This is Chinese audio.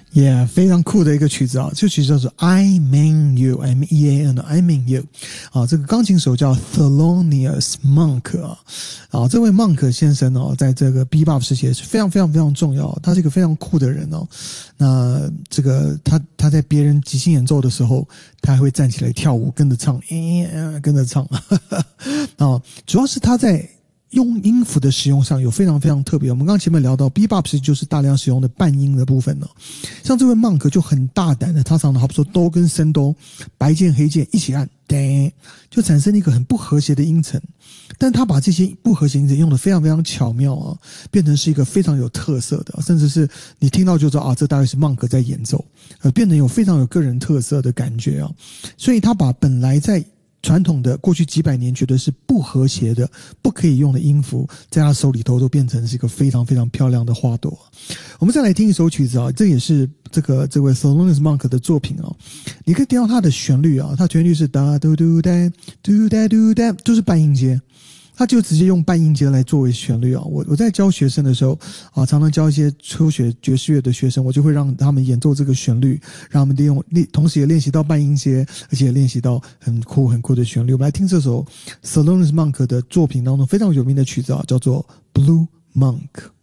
Yeah， 非常酷的一个曲子啊，这个曲子叫做 I Mean You M-E-A-N I Mean You 啊，这个钢琴手叫 Thelonious Monk 啊，这位 Monk 先生哦，在这个 Bebop 时期也是非常非常非常重要，他是一个非常酷的人哦。那这个他在别人即兴演奏的时候，他还会站起来跳舞，跟着唱，跟着唱啊，主要是他在用音符的使用上有非常非常特别。我们刚刚前面聊到 Bebop 其实就是大量使用的半音的部分呢。像这位 Monk 就很大胆的，他常常好比说哆跟升哆，白键黑键一起按，就产生一个很不和谐的音程。但他把这些不和谐音程用得非常非常巧妙啊，变成是一个非常有特色的，甚至是你听到就知道啊，这大概是 Monk 在演奏，变得有非常有个人特色的感觉啊。所以他把本来在传统的过去几百年觉得是不和谐的不可以用的音符，在他手里头都变成是一个非常非常漂亮的花朵。我们再来听一首曲子啊，这也是这位 Thelonious Monk 的作品啊。你可以听到它的旋律啊，它旋律是哒嘟嘟哒嘟哒嘟哒，就是半音阶，他就直接用半音阶来作为旋律啊。我在教学生的时候啊，常常教一些初学爵士乐的学生，我就会让他们演奏这个旋律，让他们同时也练习到半音阶，而且也练习到很酷很酷的旋律。我们来听这首 Thelonious Monk 的作品当中非常有名的曲子啊，叫做 Blue Monk。